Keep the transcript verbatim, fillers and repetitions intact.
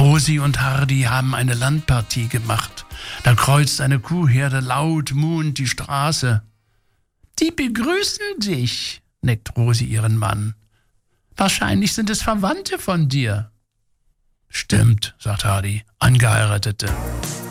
Rosi und Hardy haben eine Landpartie gemacht. Da kreuzt eine Kuhherde laut muhend die Straße. »Die begrüßen dich«, neckt Rosi ihren Mann. »Wahrscheinlich sind es Verwandte von dir.« »Stimmt«, sagt Hardy, »Angeheiratete.«